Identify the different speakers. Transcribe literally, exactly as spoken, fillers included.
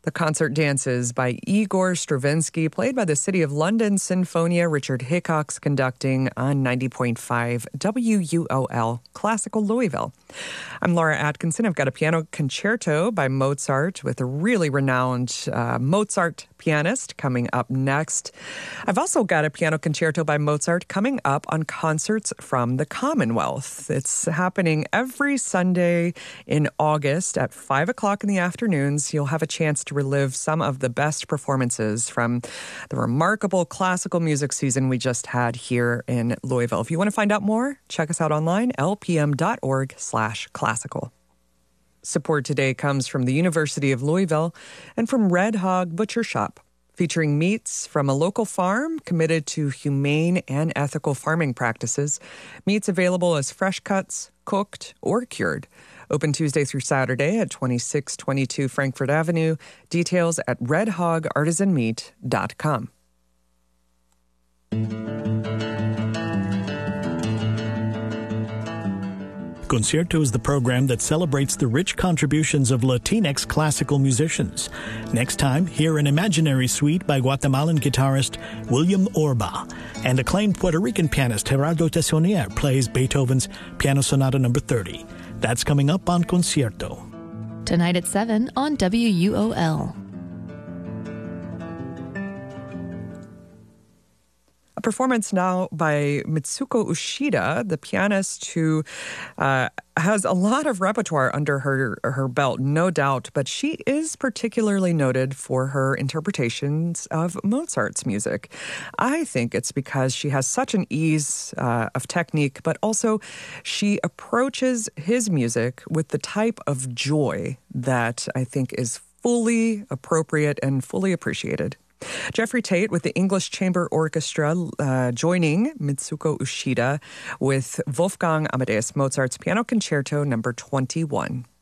Speaker 1: The concert dances by Igor Stravinsky, played by the City of London Sinfonia. Richard Hickox conducting on ninety point five W U O L Classical Louisville. I'm Laura Atkinson. I've got a piano concerto by Mozart with a really renowned uh, Mozart pianist coming up next. I've also got a piano concerto by Mozart coming up on Concerts from the Commonwealth. It's happening every Sunday in August at five o'clock in the afternoons. You'll have a chance to relive some of the best performances from the remarkable classical music season we just had here in Louisville. If you want to find out more, check us out online, lpm.org slash classical. Support today comes from the University of Louisville and from Red Hog Butcher Shop, featuring meats from a local farm committed to humane and ethical farming practices. Meats available as fresh cuts, cooked, or cured. Open Tuesday through Saturday at twenty-six twenty-two Frankfort Avenue. Details at red hog artisan meat dot com.
Speaker 2: Concierto is the program that celebrates the rich contributions of Latinx classical musicians. Next time, hear an imaginary suite by Guatemalan guitarist William Orba, and acclaimed Puerto Rican pianist Gerardo Tessonier plays Beethoven's Piano Sonata number thirty. That's coming up on Concierto.
Speaker 3: Tonight at seven on W U O L.
Speaker 1: A performance now by Mitsuko Ushida, the pianist who uh, has a lot of repertoire under her her belt, no doubt, but she is particularly noted for her interpretations of Mozart's music. I think it's because she has such an ease uh, of technique, but also she approaches his music with the type of joy that I think is fully appropriate and fully appreciated. Jeffrey Tate with the English Chamber Orchestra uh, joining Mitsuko Ushida with Wolfgang Amadeus Mozart's Piano Concerto number twenty-one.